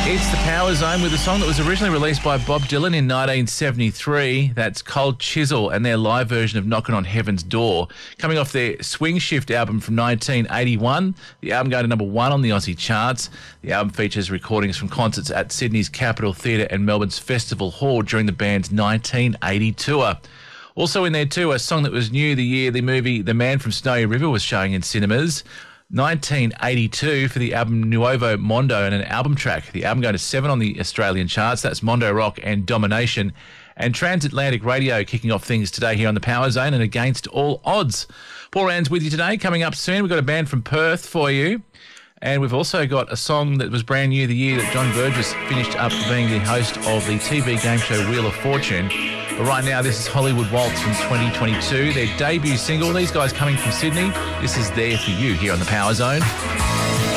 It's the Power Zone with a song that was originally released by Bob Dylan in 1973. That's Cold Chisel and their live version of Knockin' on Heaven's Door. Coming off their Swing Shift album from 1981. The album going to number 1 on the Aussie charts. The album features recordings from concerts at Sydney's Capitol Theatre and Melbourne's Festival Hall during the band's 1980 tour. Also in there too, a song that was new the year the movie The Man from Snowy River was showing in cinemas. 1982 for the album Nuovo Mondo and an album track. The album going to 7 on the Australian charts. That's Mondo Rock and Domination. And Transatlantic Radio kicking off things today here on the Power Zone and Against All Odds. Paul Rand's with you today. Coming up soon, we've got a band from Perth for you. And we've also got a song that was brand new the year that John Burgess finished up being the host of the TV game show Wheel of Fortune. But right now, this is Hollywood Waltz from 2022, their debut single. These guys coming from Sydney. This is There For You here on the Power Zone.